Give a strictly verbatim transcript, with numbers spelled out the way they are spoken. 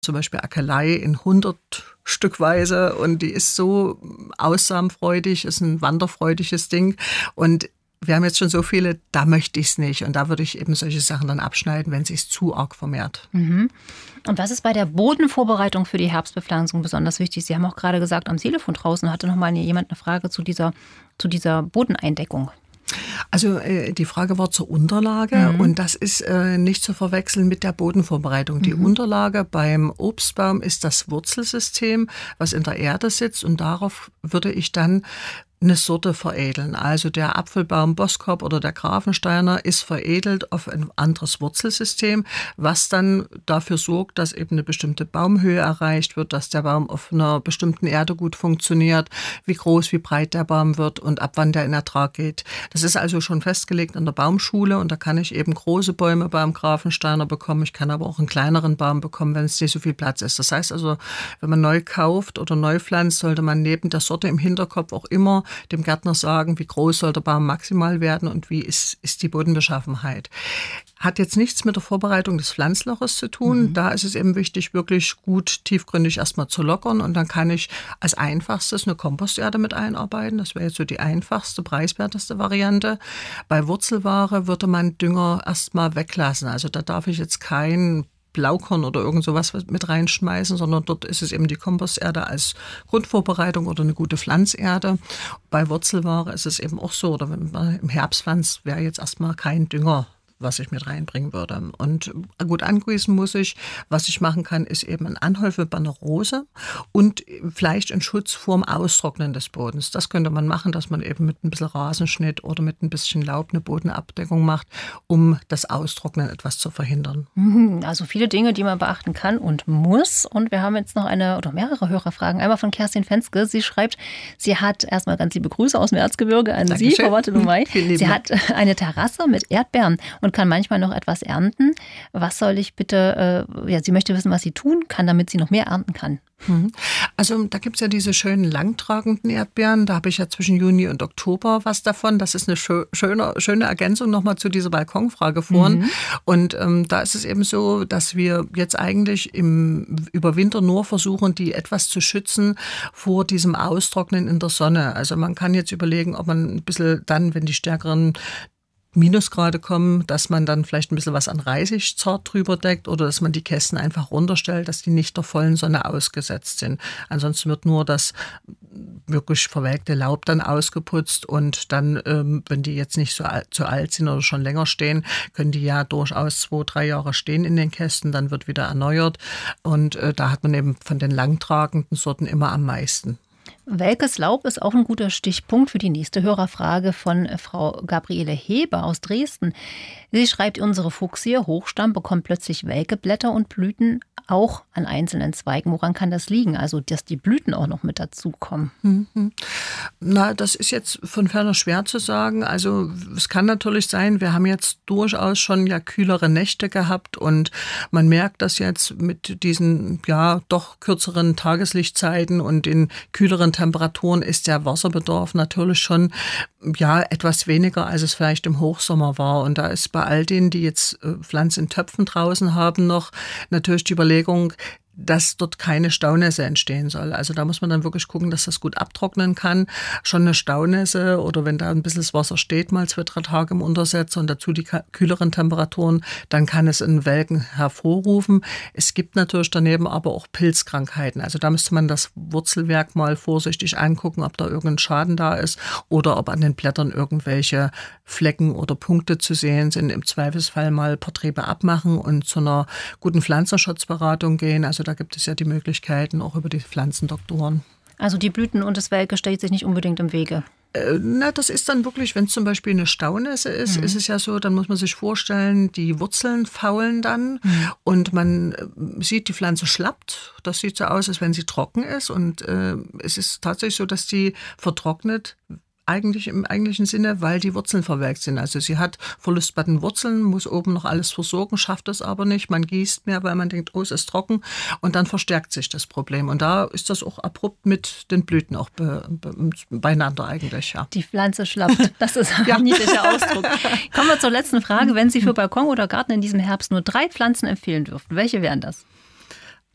zum Beispiel Akelei in hundert Stückweise und die ist so aussamenfreudig, ist ein wanderfreudiges Ding und wir haben jetzt schon so viele, da möchte ich es nicht und da würde ich eben solche Sachen dann abschneiden, wenn es sich zu arg vermehrt. Mhm. Und was ist bei der Bodenvorbereitung für die Herbstbepflanzung besonders wichtig? Sie haben auch gerade gesagt, am Telefon draußen hatte noch mal jemand eine Frage zu dieser, zu dieser Bodeneindeckung. Also äh, die Frage war zur Unterlage mhm. und das ist äh, nicht zu verwechseln mit der Bodenvorbereitung. Die mhm. Unterlage beim Obstbaum ist das Wurzelsystem, was in der Erde sitzt und darauf würde ich dann eine Sorte veredeln. Also der Apfelbaum Boskop oder der Grafensteiner ist veredelt auf ein anderes Wurzelsystem, was dann dafür sorgt, dass eben eine bestimmte Baumhöhe erreicht wird, dass der Baum auf einer bestimmten Erde gut funktioniert, wie groß, wie breit der Baum wird und ab wann der in Ertrag geht. Das ist also schon festgelegt in der Baumschule und da kann ich eben große Bäume beim Grafensteiner bekommen. Ich kann aber auch einen kleineren Baum bekommen, wenn es nicht so viel Platz ist. Das heißt also, wenn man neu kauft oder neu pflanzt, sollte man neben der Sorte im Hinterkopf auch immer dem Gärtner sagen, wie groß soll der Baum maximal werden und wie ist, ist die Bodenbeschaffenheit. Hat jetzt nichts mit der Vorbereitung des Pflanzloches zu tun. Mhm. Da ist es eben wichtig, wirklich gut tiefgründig erstmal zu lockern und dann kann ich als einfachstes eine Komposterde mit einarbeiten. Das wäre jetzt so die einfachste, preiswerteste Variante. Bei Wurzelware würde man Dünger erstmal weglassen. Also da darf ich jetzt kein Blaukorn oder irgend sowas mit reinschmeißen, sondern dort ist es eben die Komposterde als Grundvorbereitung oder eine gute Pflanzerde. Bei Wurzelware ist es eben auch so, oder wenn man im Herbst pflanzt, wäre jetzt erstmal kein Dünger, was ich mit reinbringen würde. Und gut angießen muss ich. Was ich machen kann, ist eben ein Anhäufen bei einer Rose und vielleicht ein Schutz vorm Austrocknen des Bodens. Das könnte man machen, dass man eben mit ein bisschen Rasenschnitt oder mit ein bisschen Laub eine Bodenabdeckung macht, um das Austrocknen etwas zu verhindern. Also viele Dinge, die man beachten kann und muss. Und wir haben jetzt noch eine oder mehrere Hörerfragen. Einmal von Kerstin Fenske. Sie schreibt, sie hat erstmal ganz liebe Grüße aus dem Erzgebirge an Dankeschön. Sie, Frau Bartolomei. Sie hat eine Terrasse mit Erdbeeren und kann manchmal noch etwas ernten. Was soll ich bitte, äh, ja, sie möchte wissen, was sie tun kann, damit sie noch mehr ernten kann. Also da gibt es ja diese schönen langtragenden Erdbeeren. Da habe ich ja zwischen Juni und Oktober was davon. Das ist eine schö- schöne, schöne Ergänzung nochmal zu dieser Balkonfrage vorhin. Mhm. Und ähm, da ist es eben so, dass wir jetzt eigentlich im, über Winter nur versuchen, die etwas zu schützen vor diesem Austrocknen in der Sonne. Also man kann jetzt überlegen, ob man ein bisschen dann, wenn die stärkeren Minusgrade kommen, dass man dann vielleicht ein bisschen was an Reisig zart drüber deckt oder dass man die Kästen einfach runterstellt, dass die nicht der vollen Sonne ausgesetzt sind. Ansonsten wird nur das wirklich verwelkte Laub dann ausgeputzt und dann, ähm, wenn die jetzt nicht so alt, zu alt sind oder schon länger stehen, können die ja durchaus zwei, drei Jahre stehen in den Kästen, dann wird wieder erneuert und äh, da hat man eben von den langtragenden Sorten immer am meisten. Welkes Laub ist auch ein guter Stichpunkt für die nächste Hörerfrage von Frau Gabriele Heber aus Dresden. Sie schreibt, unsere Fuchsie Hochstamm bekommt plötzlich welke Blätter und Blüten auch an einzelnen Zweigen. Woran kann das liegen? Also, dass die Blüten auch noch mit dazukommen. Mhm. Na, das ist jetzt von ferner schwer zu sagen. Also, es kann natürlich sein, wir haben jetzt durchaus schon ja kühlere Nächte gehabt und man merkt das jetzt mit diesen ja doch kürzeren Tageslichtzeiten und den kühleren Temperaturen ist der Wasserbedarf natürlich schon ja etwas weniger, als es vielleicht im Hochsommer war. Und da ist bei all denen, die jetzt äh, Pflanzen in Töpfen draußen haben, noch natürlich die Überlegung, dass dort keine Staunässe entstehen soll. Also da muss man dann wirklich gucken, dass das gut abtrocknen kann. Schon eine Staunässe oder wenn da ein bisschen das Wasser steht, mal zwei, drei Tage im Untersetzer und dazu die kühleren Temperaturen, dann kann es in Welken hervorrufen. Es gibt natürlich daneben aber auch Pilzkrankheiten. Also da müsste man das Wurzelwerk mal vorsichtig angucken, ob da irgendein Schaden da ist oder ob an den Blättern irgendwelche Flecken oder Punkte zu sehen sind. Im Zweifelsfall mal ein paar Triebe abmachen und zu einer guten Pflanzenschutzberatung gehen. Also da gibt es ja die Möglichkeiten auch über die Pflanzendoktoren. Also die Blüten und das Welke steht sich nicht unbedingt im Wege? Äh, na, das ist dann wirklich, wenn es zum Beispiel eine Staunässe ist, mhm. ist es ja so, dann muss man sich vorstellen, die Wurzeln faulen dann mhm. und man sieht, die Pflanze schlappt. Das sieht so aus, als wenn sie trocken ist und äh, es ist tatsächlich so, dass die vertrocknet eigentlich im eigentlichen Sinne, weil die Wurzeln verwelkt sind. Also sie hat Verlust bei den Wurzeln, muss oben noch alles versorgen, schafft es aber nicht. Man gießt mehr, weil man denkt, oh, es ist trocken und dann verstärkt sich das Problem. Und da ist das auch abrupt mit den Blüten auch be, be, beieinander eigentlich. Ja. Die Pflanze schlappt, das ist ein ja. niedlicher Ausdruck. Kommen wir zur letzten Frage. Wenn Sie für Balkon oder Garten in diesem Herbst nur drei Pflanzen empfehlen dürften, welche wären das?